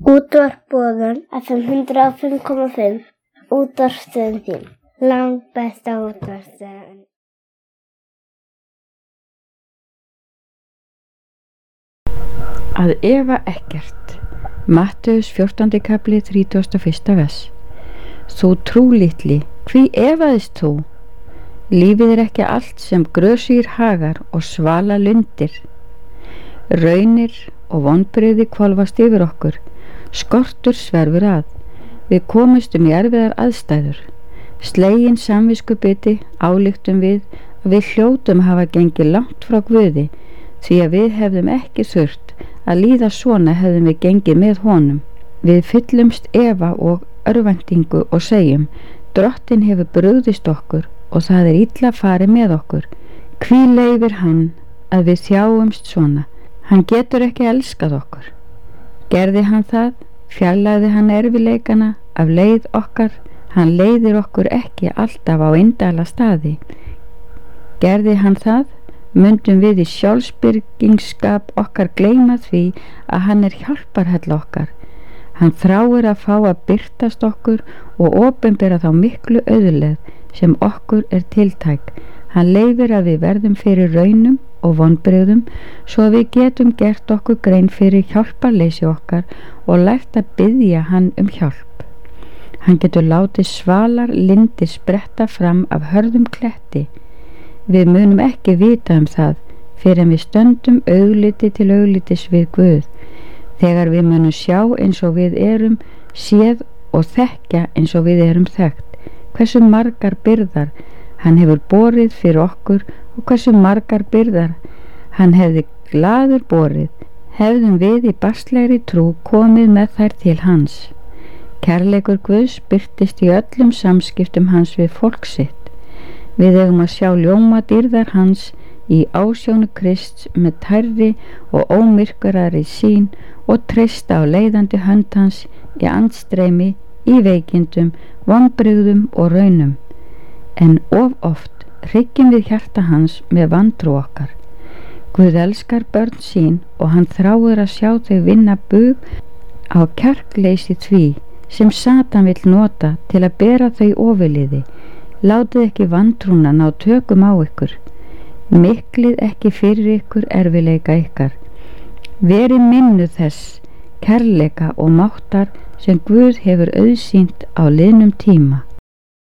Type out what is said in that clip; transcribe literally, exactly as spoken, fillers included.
Útvarp Boðun F M hundrað og fimm komma fimm. Útvarpsstöðin þín. Langt besta útvarpsstöðin. Að efa ekkert. Matteus fjórtándi kafli þrítugasta og fyrsta vers. Þú trúlitli, hví efaðist þú? Lífið er ekki allt sem grösugir hagar og svala lundir. Raunir og vonbrigði hvolfast yfir okkur. Skortur sverfur að. Við komumstum í erfiðar aðstæður. Slegin samviskubiti ályktum við að við hljótum hafa gengið langt frá Guði, því að við hefðum ekki þurft að líða svona hefðum við gengið með honum. Við fyllumst efa og örvæntingu og segjum: Drottinn hefur brugðist okkur og það er illa farið með okkur. Hví leyfir hann að við þjáumst svona? Hann getur ekki elskað okkur. Gerði hann það, fjarlægði hann erfileikana af leið okkar. Hann leiðir okkur ekki alltaf á indæla staði. Gerði hann það, mundum við í sjálfsbyrgingskap okkar gleyma því að hann er hjálparhella okkar. Hann þráir að fá að birtast okkur og opinbera þá miklu auðlegð sem okkur er tiltæk. Hann leyfir að við verðum fyrir raunum og vonbrigðum svo að við getum gert okkur grein fyrir hjálparleysi okkar og lært að biðja hann um hjálp. Hann getur látið svalar lindir spretta fram af hörðum kletti. Við munum ekki vita um það fyrir en við stöndum augliti til auglitis við Guð. Þegar við munum sjá eins og við erum séð og þekkja eins og við erum þekkt, hversu margar byrðar hann hefur borið fyrir okkur og hversu margar byrðar hann hefði glaður borið, hefðum við í barslegri trú komið með þær til hans. Kærleikur Guðs birtist í öllum samskiptum hans við fólk sitt. Við eigum að sjá ljóma dýrðar hans í ásjónu Krists með tærri og ómyrkvarari sín og treysta á leiðandi hönd hans í andstreymi, í veikindum, vonbrigðum og raunum. En of oft hryggjum við hjarta hans með vantrú okkar. Guð elskar börn sín og hann þráir að sjá þau vinna bug á kjarkleysi því sem Satan vill nota til að bera þau ofurliði. Látið ekki vantrúna ná tökum á ykkur. Miklið ekki fyrir ykkur erfileika ykkar. Verið minnu þess kærleika og máttar sem Guð hefur auðsýnt á liðnum tíma.